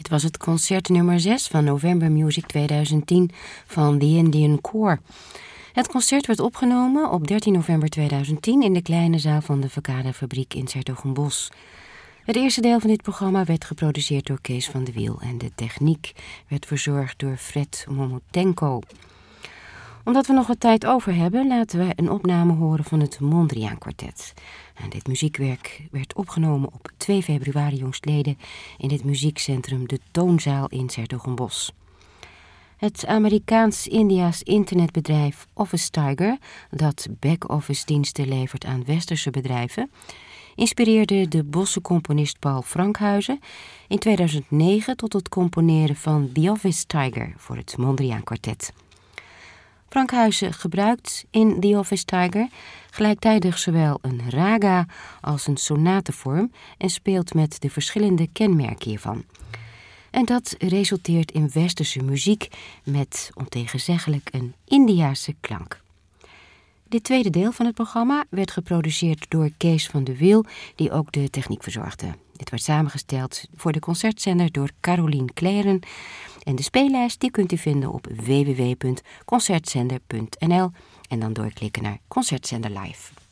Dit was het concert nummer 6 van November Music 2010 van The Indian Corps. Het concert werd opgenomen op 13 november 2010 in de kleine zaal van de Verkade-fabriek in 's-Hertogenbosch. Het eerste deel van dit programma werd geproduceerd door Kees van de Wiel en de techniek werd verzorgd door Fred Momotenko. Omdat we nog wat tijd over hebben, laten we een opname horen van het Mondriaan Kwartet. En dit muziekwerk werd opgenomen op 2 februari jongstleden in het muziekcentrum De Toonzaal in 's-Hertogenbosch. Het Amerikaans-Indiaas internetbedrijf Office Tiger, dat back-office diensten levert aan westerse bedrijven, inspireerde de Bosse componist Paul Frankhuizen in 2009 tot het componeren van The Office Tiger voor het Mondriaan Kwartet. Frankhuizen gebruikt in The Office Tiger gelijktijdig zowel een raga als een sonatevorm en speelt met de verschillende kenmerken hiervan. En dat resulteert in westerse muziek met ontegenzeggelijk een Indiase klank. Dit tweede deel van het programma werd geproduceerd door Kees van de Wiel, die ook de techniek verzorgde. Dit werd samengesteld voor de concertzender door Carolien Kleren. En de speellijst die kunt u vinden op www.concertzender.nl en dan doorklikken naar Concertzender Live.